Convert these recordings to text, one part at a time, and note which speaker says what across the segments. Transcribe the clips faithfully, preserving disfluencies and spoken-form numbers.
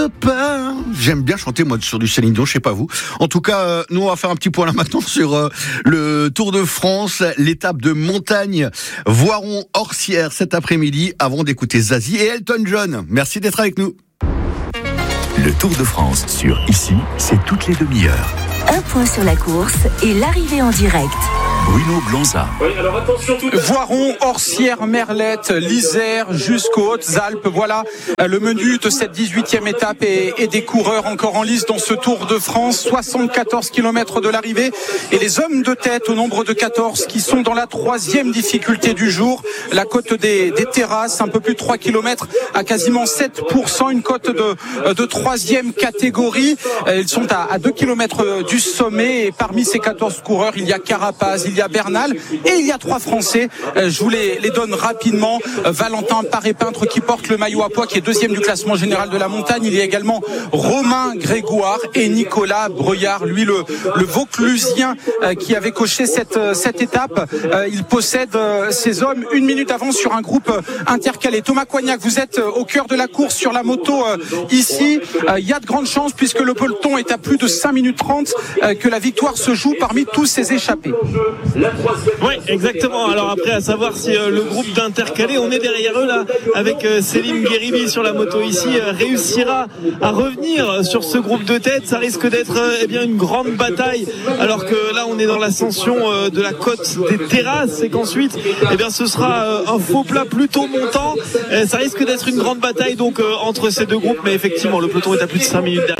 Speaker 1: pas. J'aime bien chanter moi sur du Céline Dion, je sais pas vous. En tout cas, euh, nous on va faire un petit point là maintenant sur euh, le Tour de France, l'étape de montagne Voiron-Orsières cet après-midi, avant d'écouter Zazie et Elton John. Merci d'être avec nous.
Speaker 2: Le Tour de France sur Ici, c'est toutes les demi-heures.
Speaker 3: Un point sur la course et l'arrivée en direct.
Speaker 2: Bruno Blanza.
Speaker 4: Oui, alors attention tout
Speaker 5: Voiron, Orsières, Merlette, l'Isère jusqu'aux Hautes-Alpes. Voilà le menu de cette dix-huitième étape et, et des coureurs encore en lice dans ce Tour de France. soixante-quatorze kilomètres de l'arrivée et les hommes de tête au nombre de quatorze qui sont dans la troisième difficulté du jour. La côte des, des terrasses, un peu plus de trois kilomètres à quasiment sept pour cent, une côte de, de troisième catégorie. Ils sont à, à deux kilomètres du sommet et parmi ces quatorze coureurs, il y a Carapaz, il y a Bernal et il y a trois Français. Je vous les, les donne rapidement. Valentin Paré-Peintre qui porte le maillot à pois, qui est deuxième du classement général de la montagne. Il y a également Romain Grégoire et Nicolas Breuillard, lui le, le Vauclusien qui avait coché cette, cette étape. Il possède ces hommes une minute avant sur un groupe intercalé. Thomas Coignac, vous êtes au cœur de la course sur la moto ici. Il y a de grandes chances puisque le peloton est à plus de cinq minutes trente que la victoire se joue parmi tous ces échappés.
Speaker 4: Oui, exactement. Alors après, à savoir si euh, le groupe d'intercalés, on est derrière eux là, avec euh, Selim Gueribi sur la moto ici, euh, réussira à revenir sur ce groupe de tête. Ça risque d'être euh, eh bien une grande bataille. Alors que là, on est dans l'ascension euh, de la côte des terrasses et qu'ensuite, eh bien, ce sera euh, un faux plat plutôt montant. Euh, ça risque d'être une grande bataille donc euh, entre ces deux groupes. Mais effectivement, le peloton est à plus de cinq minutes derrière.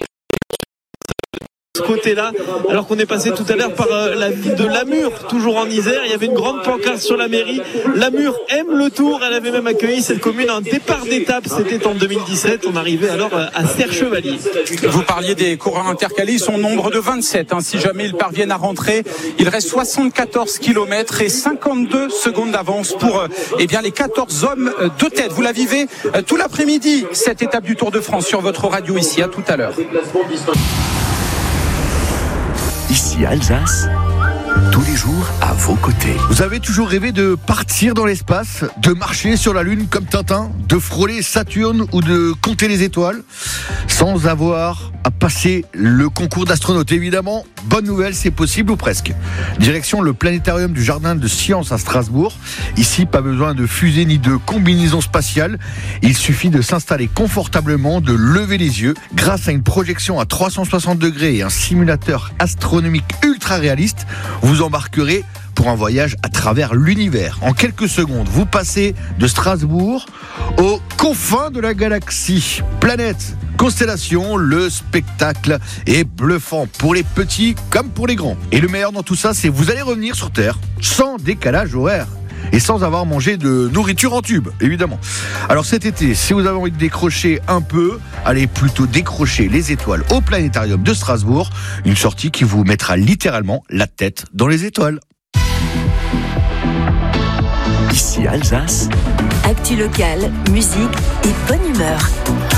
Speaker 4: Côté-là, alors qu'on est passé tout à l'heure par euh, la ville de Lamure, toujours en Isère. Il y avait une grande pancarte sur la mairie. Lamure aime le Tour. Elle avait même accueilli cette commune un départ d'étape. C'était en deux mille dix-sept. On arrivait alors euh, à Serre-Chevalier.
Speaker 5: Vous parliez des coureurs intercalés. Ils sont au nombre de vingt-sept. Hein, si jamais ils parviennent à rentrer, il reste soixante-quatorze kilomètres et cinquante-deux secondes d'avance pour euh, eh bien les quatorze hommes de tête. Vous la vivez euh, tout l'après-midi, cette étape du Tour de France sur votre radio ici. À tout à l'heure.
Speaker 2: Ici Alsace, tous les jours à vos côtés.
Speaker 1: Vous avez toujours rêvé de partir dans l'espace, de marcher sur la Lune comme Tintin, de frôler Saturne ou de compter les étoiles, sans avoir à passer le concours d'astronaute. Évidemment, bonne nouvelle, c'est possible ou presque. Direction le planétarium du Jardin de Sciences à Strasbourg. Ici, pas besoin de fusée ni de combinaison spatiale. Il suffit de s'installer confortablement, de lever les yeux. Grâce à une projection à trois cent soixante degrés et un simulateur astronomique ultra réaliste, vous embarquerez pour un voyage à travers l'univers. En quelques secondes, vous passez de Strasbourg aux confins de la galaxie. Planète, constellation, le spectacle est bluffant pour les petits comme pour les grands. Et le meilleur dans tout ça, c'est que vous allez revenir sur Terre sans décalage horaire. Et sans avoir mangé de nourriture en tube, évidemment. Alors cet été, si vous avez envie de décrocher un peu, allez plutôt décrocher les étoiles au planétarium de Strasbourg. Une sortie qui vous mettra littéralement la tête dans les étoiles.
Speaker 2: Ici Alsace.
Speaker 3: Actu locale, musique et bonne humeur.